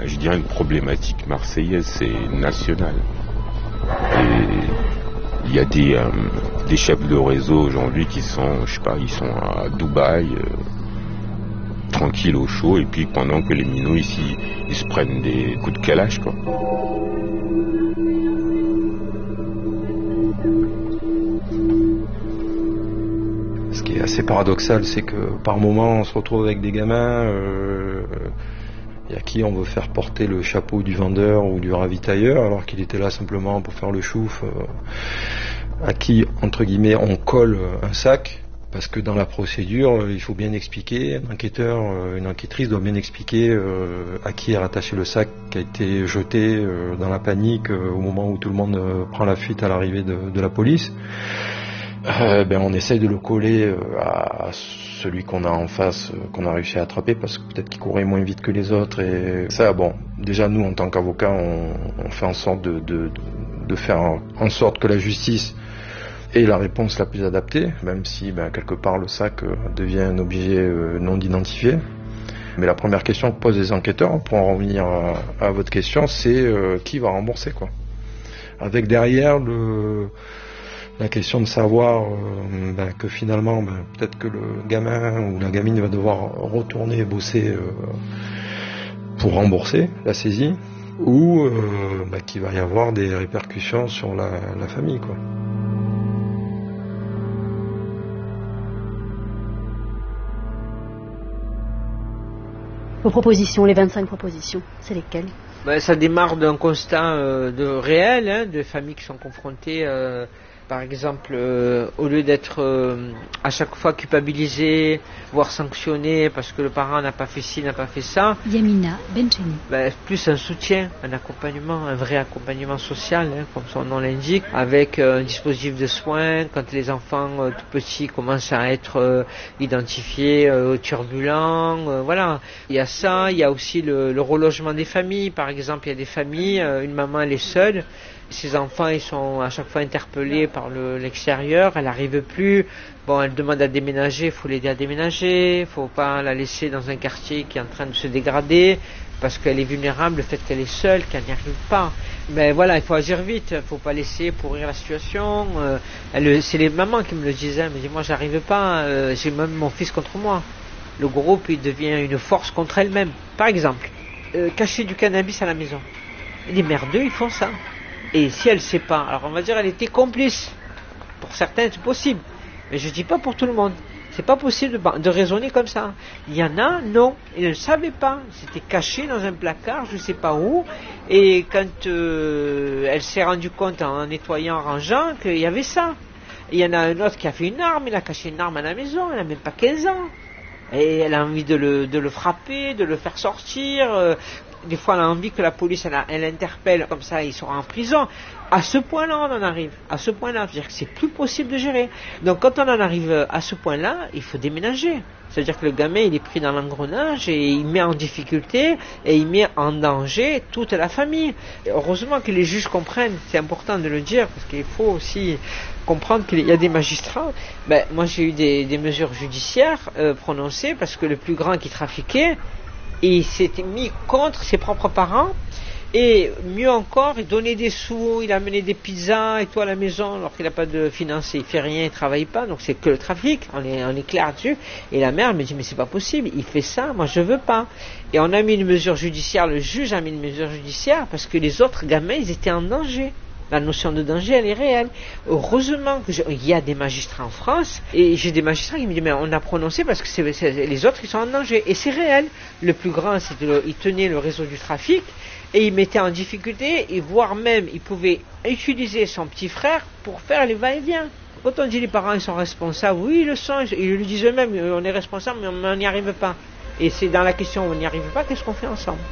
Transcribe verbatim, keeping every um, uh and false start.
je dirais une problématique marseillaise, c'est national. Et il y a des, euh, des chefs de réseau aujourd'hui qui sont, je sais pas, ils sont à Dubaï, euh, tranquilles au chaud, et puis pendant que les minots ici, ils se prennent des coups de calage, quoi. Ce qui est assez paradoxal, c'est que par moment, on se retrouve avec des gamins euh, et à qui on veut faire porter le chapeau du vendeur ou du ravitailleur, alors qu'il était là simplement pour faire le chouf, euh, à qui, entre guillemets, on colle un sac, parce que dans la procédure, il faut bien expliquer, un enquêteur, une enquêtrice doit bien expliquer euh, à qui est rattaché le sac qui a été jeté euh, dans la panique euh, au moment où tout le monde euh, prend la fuite à l'arrivée de, de la police. Euh, ben on essaye de le coller euh, à celui qu'on a en face, euh, qu'on a réussi à attraper, parce que peut-être qu'il courait moins vite que les autres. Et ça, bon, déjà nous en tant qu'avocats, on, on fait en sorte de, de, de faire en sorte que la justice ait la réponse la plus adaptée, même si ben, quelque part le sac euh, devient un objet euh, non identifié. Mais la première question que posent les enquêteurs, pour en revenir à, à votre question, c'est euh, qui va rembourser, quoi. Avec derrière le la question de savoir euh, ben, que finalement ben, peut-être que le gamin ou la gamine va devoir retourner bosser euh, pour rembourser la saisie, ou euh, ben, qu'il va y avoir des répercussions sur la, la famille, quoi. Vos propositions, les vingt-cinq propositions, c'est lesquelles? Ben, ça démarre d'un constat euh, de réel, hein, de familles qui sont confrontées, euh, par exemple, euh, au lieu d'être euh, à chaque fois culpabilisées, voire sanctionnées parce que le parent n'a pas fait ci, n'a pas fait ça. Yamina Bencheni. Ben, plus un soutien, un accompagnement, un vrai accompagnement social, hein, comme son nom l'indique, avec euh, un dispositif de soins quand les enfants euh, tout petits commencent à être euh, identifiés euh, turbulents, euh, voilà. Il y a ça, il y a aussi le, le relogement des familles. Par exemple, il y a des familles, euh, une maman elle est seule. Ses enfants, ils sont à chaque fois interpellés par le, l'extérieur, elle n'arrive plus. Bon, elle demande à déménager, il faut l'aider à déménager, il ne faut pas la laisser dans un quartier qui est en train de se dégrader, parce qu'elle est vulnérable, le fait qu'elle est seule, qu'elle n'y arrive pas. Mais voilà, il faut agir vite, il ne faut pas laisser pourrir la situation. Euh, elle, c'est les mamans qui me le disaient, elle me dit, moi j'arrive pas, euh, j'ai même mon fils contre moi. Le groupe, il devient une force contre elle-même. Par exemple, euh, cacher du cannabis à la maison. Les merdeux, ils font ça. Et si elle ne sait pas, alors on va dire elle était complice. Pour certains, c'est possible. Mais je ne dis pas pour tout le monde. C'est pas possible de, de raisonner comme ça. Il y en a, non. Ils ne le savaient pas. C'était caché dans un placard, je ne sais pas où. Et quand euh, elle s'est rendue compte en nettoyant, en rangeant, qu'il y avait ça. Et il y en a un autre qui a fait une arme. Il a caché une arme à la maison. Elle n'a même pas quinze ans. Et elle a envie de le, de le frapper, de le faire sortir. Euh, Des fois, elle a envie que la police, elle, elle interpelle, comme ça, il sera en prison. À ce point-là, on en arrive. À ce point-là, c'est-à-dire que c'est plus possible de gérer. Donc, quand on en arrive à ce point-là, il faut déménager. C'est-à-dire que le gamin, il est pris dans l'engrenage et il met en difficulté et il met en danger toute la famille. Et heureusement que les juges comprennent. C'est important de le dire parce qu'il faut aussi comprendre qu'il y a des magistrats. Ben, moi, j'ai eu des, des mesures judiciaires euh, prononcées parce que le plus grand qui trafiquait, et il s'était mis contre ses propres parents, et mieux encore, il donnait des sous, il amenait des pizzas et tout à la maison, alors qu'il n'a pas de financier, il fait rien, il travaille pas, donc c'est que le trafic, on est, on est clair dessus. Et la mère me dit, mais c'est pas possible, il fait ça, moi je veux pas. Et on a mis une mesure judiciaire, le juge a mis une mesure judiciaire, parce que les autres gamins, ils étaient en danger. La notion de danger, elle est réelle. Heureusement qu'il y a des magistrats en France, et j'ai des magistrats qui me disent, mais on a prononcé parce que c'est, c'est les autres qui sont en danger. Et c'est réel. Le plus grand, c'était le, il tenait le réseau du trafic, et il mettait en difficulté, et voire même, il pouvait utiliser son petit frère pour faire les va-et-vient. Quand on dit les parents ils sont responsables, oui, ils le sont, ils le disent eux-mêmes, on est responsable, mais on n'y arrive pas. Et c'est dans la question où on n'y arrive pas, qu'est-ce qu'on fait ensemble ?